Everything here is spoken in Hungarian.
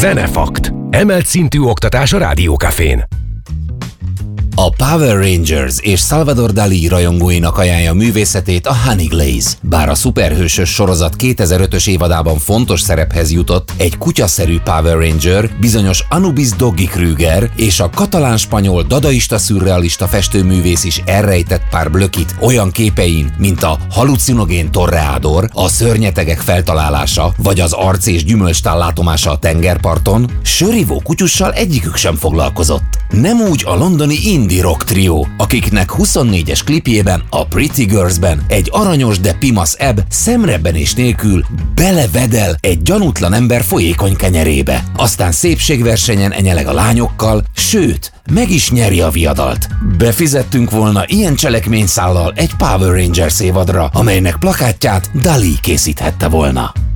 Zenefakt. Emelt szintű oktatás a Rádiókafén. A Power Rangers és Salvador Dalí rajongóinak ajánlja művészetét a Honey Glaze. Bár a szuperhősös sorozat 2005-ös évadában fontos szerephez jutott egy kutyaszerű Power Ranger, bizonyos Anubis Doggy Krüger és a katalán-spanyol dadaista-szürrealista festőművész is elrejtett pár blökit olyan képein, mint a halucinogén torreádor, a szörnyetegek feltalálása vagy az arc- és gyümölcstál látomása a tengerparton, sörivó kutyussal egyikük sem foglalkozott. Nem úgy a londoni indie rock trió, akiknek 24-es klipjében, a Pretty Girls-ben egy aranyos, de pimasz ebb szemrebbenés nélkül belevedel egy gyanútlan ember folyékony kenyerébe. Aztán szépségversenyen enyeleg a lányokkal, sőt, meg is nyeri a viadalt. Befizettünk volna ilyen cselekményszállal egy Power Rangers évadra, amelynek plakátját Dalí készíthette volna.